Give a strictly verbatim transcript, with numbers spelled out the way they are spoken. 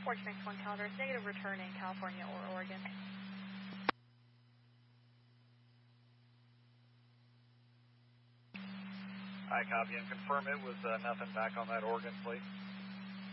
Fortune X one calendar is negative return in California or Oregon. I copy and confirm it was uh, nothing back on that Oregon, please.